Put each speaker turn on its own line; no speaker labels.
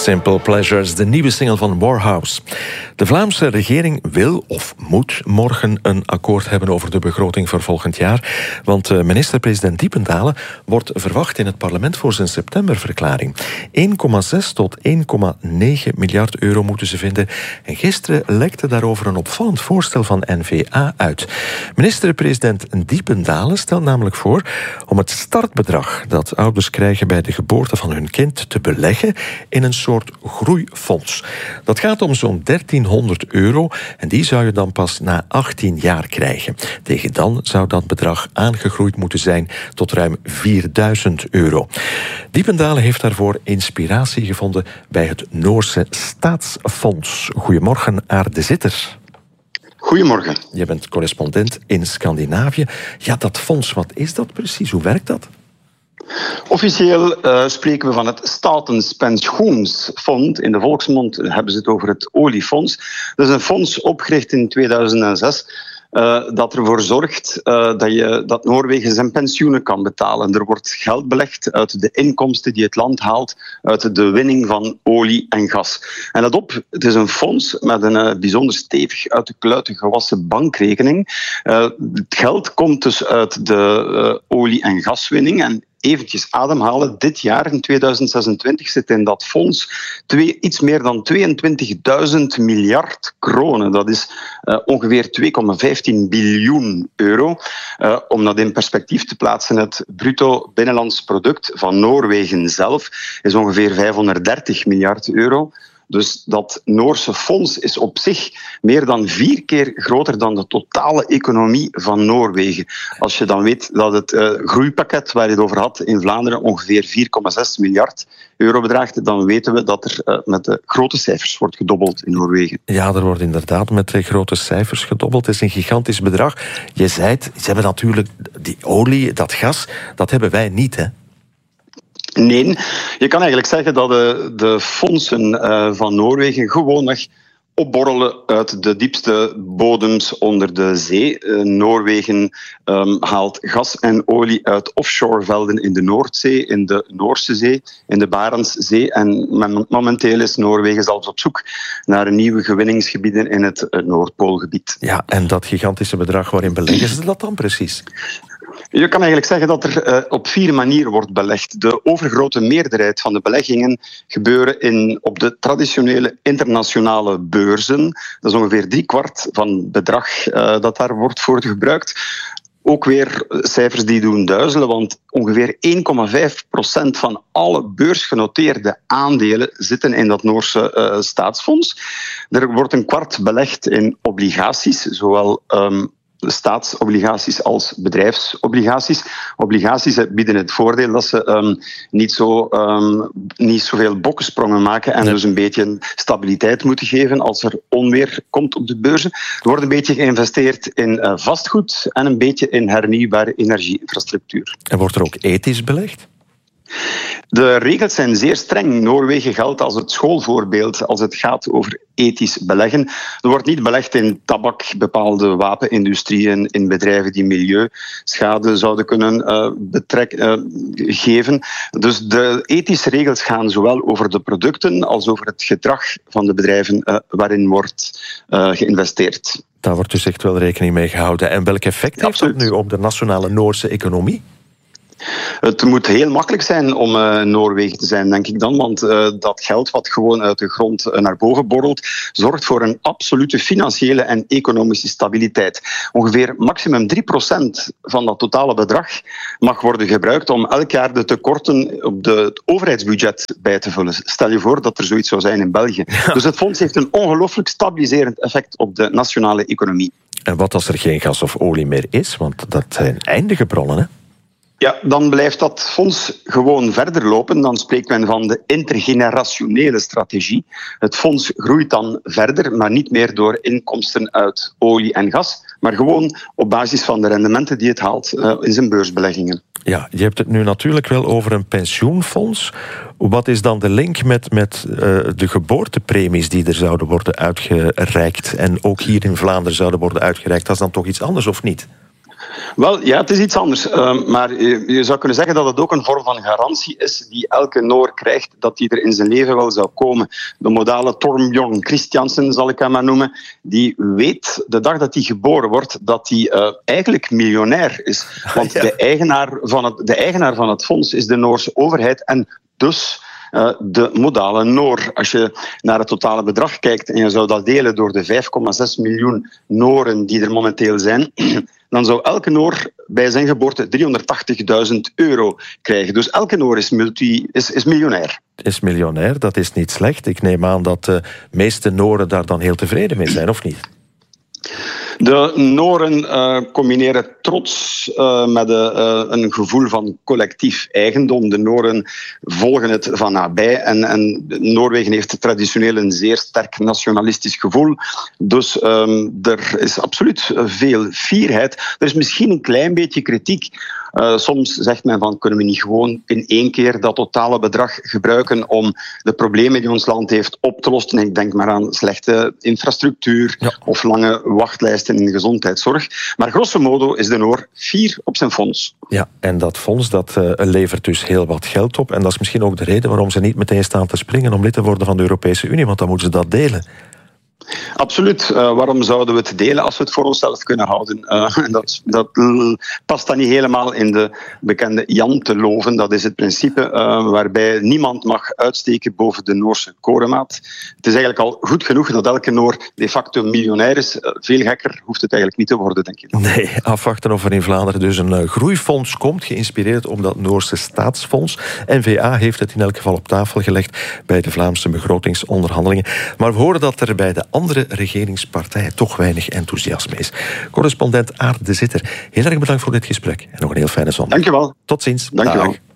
Simple Pleasures, de nieuwe single van Warhouse. De Vlaamse regering wil of moet morgen een akkoord hebben over de begroting voor volgend jaar. Want minister-president Diependalen wordt verwacht in het parlement voor zijn septemberverklaring. 1,6 tot 1,9 miljard euro moeten ze vinden. En gisteren lekte daarover een opvallend voorstel van N-VA uit. Minister-president Diependalen stelt namelijk voor om het startbedrag dat ouders krijgen bij de geboorte van hun kind te beleggen in een soort groeifonds. Dat gaat om zo'n 1300 euro en die zou je dan pas na 18 jaar krijgen. Tegen dan zou dat bedrag aangegroeid moeten zijn tot ruim 4000 euro. Diependalen heeft daarvoor inspiratie gevonden bij het Noorse Staatsfonds. Goedemorgen, Aarde Zitter.
Goedemorgen.
Je bent correspondent in Scandinavië. Ja, dat fonds, wat is dat precies? Hoe werkt dat?
Officieel spreken we van het Statens Pensioensfonds. In de volksmond hebben ze het over het oliefonds. Dat is een fonds opgericht in 2006... dat ervoor zorgt dat Noorwegen zijn pensioenen kan betalen. Er wordt geld belegd uit de inkomsten die het land haalt uit de winning van olie en gas. En het is een fonds met een bijzonder stevig uit de kluiten gewassen bankrekening. Het geld komt dus uit de olie- en gaswinning en eventjes ademhalen. Dit jaar, in 2026, zit in dat fonds iets meer dan 22.000 miljard kronen. Dat is ongeveer 2,15 biljoen euro. Om dat in perspectief te plaatsen, het bruto binnenlands product van Noorwegen zelf is ongeveer 530 miljard euro. Dus dat Noorse fonds is op zich meer dan 4 keer groter dan de totale economie van Noorwegen. Als je dan weet dat het groeipakket waar je het over had in Vlaanderen ongeveer 4,6 miljard euro bedraagt, dan weten we dat er met de grote cijfers wordt gedobbeld in Noorwegen.
Ja, er wordt inderdaad met de grote cijfers gedobbeld. Het is een gigantisch bedrag. Je zei het, ze hebben natuurlijk die olie, dat gas, dat hebben wij niet, hè?
Nee, je kan eigenlijk zeggen dat de fondsen van Noorwegen gewoonweg opborrelen uit de diepste bodems onder de zee. Noorwegen haalt gas en olie uit offshorevelden in de Noordzee, in de Noorse Zee, in de Barentszee. En momenteel is Noorwegen zelfs op zoek naar nieuwe gewinningsgebieden in het Noordpoolgebied.
Ja, en dat gigantische bedrag, waarin beleggen ze dat dan precies?
Je kan eigenlijk zeggen dat er op 4 manieren wordt belegd. De overgrote meerderheid van de beleggingen gebeuren op de traditionele internationale beurzen. Dat is ongeveer 3/4 van het bedrag dat daar wordt voor gebruikt. Ook weer cijfers die doen duizelen, want ongeveer 1,5% van alle beursgenoteerde aandelen zitten in dat Noorse staatsfonds. Er wordt 1/4 belegd in obligaties, zowel staatsobligaties als bedrijfsobligaties. Obligaties bieden het voordeel dat ze niet zoveel bokkensprongen maken en dus een beetje stabiliteit moeten geven als er onweer komt op de beurzen. Er wordt een beetje geïnvesteerd in vastgoed en een beetje in hernieuwbare energieinfrastructuur.
En wordt er ook ethisch belegd?
De regels zijn zeer streng. Noorwegen geldt als het schoolvoorbeeld als het gaat over ethisch beleggen. Er wordt niet belegd in tabak, bepaalde wapenindustrieën, in bedrijven die milieuschade zouden kunnen geven. Dus de ethische regels gaan zowel over de producten als over het gedrag van de bedrijven waarin wordt geïnveesteerd.
Daar wordt dus echt wel rekening mee gehouden. En welk effect heeft dat nu op de nationale Noorse economie?
Het moet heel makkelijk zijn om Noorwegen te zijn, denk ik dan. Want dat geld wat gewoon uit de grond naar boven borrelt, zorgt voor een absolute financiële en economische stabiliteit. Ongeveer maximum 3% van dat totale bedrag mag worden gebruikt om elk jaar de tekorten op het overheidsbudget bij te vullen. Stel je voor dat er zoiets zou zijn in België. Ja. Dus het fonds heeft een ongelooflijk stabiliserend effect op de nationale economie.
En wat als er geen gas of olie meer is? Want dat zijn eindige bronnen, hè?
Ja, dan blijft dat fonds gewoon verder lopen. Dan spreekt men van de intergenerationele strategie. Het fonds groeit dan verder, maar niet meer door inkomsten uit olie en gas, maar gewoon op basis van de rendementen die het haalt in zijn beursbeleggingen.
Ja, je hebt het nu natuurlijk wel over een pensioenfonds. Wat is dan de link met de geboortepremies die er zouden worden uitgereikt en ook hier in Vlaanderen zouden worden uitgereikt? Dat is dan toch iets anders, of niet?
Wel, ja, het is iets anders. Maar je zou kunnen zeggen dat het ook een vorm van garantie is die elke Noor krijgt dat hij er in zijn leven wel zou komen. De modale Torbjörn Christiansen, zal ik hem maar noemen, die weet de dag dat hij geboren wordt dat hij eigenlijk miljonair is. Want de eigenaar van het fonds is de Noorse overheid en dus de modale Noor. Als je naar het totale bedrag kijkt en je zou dat delen door de 5,6 miljoen Noren die er momenteel zijn, dan zou elke Noor bij zijn geboorte €380.000 krijgen. Dus elke Noor is miljonair.
Is miljonair, dat is niet slecht. Ik neem aan dat de meeste Noren daar dan heel tevreden mee zijn, of niet?
De Noren combineren trots met een gevoel van collectief eigendom. De Noren volgen het van nabij en Noorwegen heeft traditioneel een zeer sterk nationalistisch gevoel. Dus er is absoluut veel fierheid. Er is misschien een klein beetje kritiek. Soms zegt men van, kunnen we niet gewoon in één keer dat totale bedrag gebruiken om de problemen die ons land heeft op te lossen. Ik denk maar aan slechte infrastructuur of lange wachtlijsten in de gezondheidszorg. Maar grosso modo is de Noor fier op zijn fonds.
Ja, en dat fonds dat levert dus heel wat geld op. En dat is misschien ook de reden waarom ze niet meteen staan te springen om lid te worden van de Europese Unie, want dan moeten ze dat delen.
Absoluut. Waarom zouden we het delen als we het voor onszelf kunnen houden? Dat past dan niet helemaal in de bekende Jan te loven. Dat is het principe waarbij niemand mag uitsteken boven de Noorse korenmaat. Het is eigenlijk al goed genoeg dat elke Noor de facto miljonair is. Veel gekker hoeft het eigenlijk niet te worden, denk ik.
Nee, afwachten of er in Vlaanderen dus een groeifonds komt, geïnspireerd op dat Noorse staatsfonds. N-VA heeft het in elk geval op tafel gelegd bij de Vlaamse begrotingsonderhandelingen. Maar we horen dat er bij de andere regeringspartijen toch weinig enthousiasme is. Correspondent Aart de Zitter, heel erg bedankt voor dit gesprek en nog een heel fijne zondag.
Dank je wel.
Tot ziens.
Dank je wel.